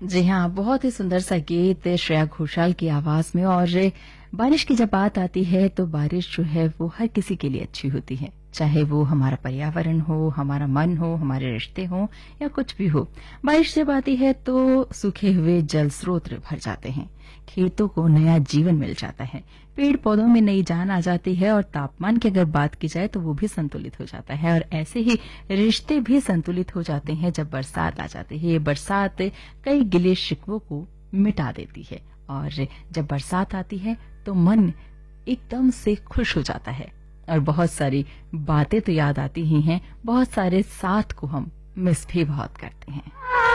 जी हाँ, बहुत ही सुंदर सा गीत श्रेया घोषाल की आवाज में। और बारिश की जब बात आती है तो बारिश जो है वो हर किसी के लिए अच्छी होती है, चाहे वो हमारा पर्यावरण हो, हमारा मन हो, हमारे रिश्ते हो या कुछ भी हो। बारिश जब आती है तो सूखे हुए जल स्रोत भर जाते हैं, खेतों को नया जीवन मिल जाता है, पेड़ पौधों में नई जान आ जाती है और तापमान की अगर बात की जाए तो वो भी संतुलित हो जाता है। और ऐसे ही रिश्ते भी संतुलित हो जाते हैं जब बरसात आ जाती है। ये बरसात कई गिले शिकवों को मिटा देती है और जब बरसात आती है तो मन एकदम से खुश हो जाता है और बहुत सारी बातें तो याद आती ही हैं, बहुत सारे साथ को हम मिस भी बहुत करते हैं।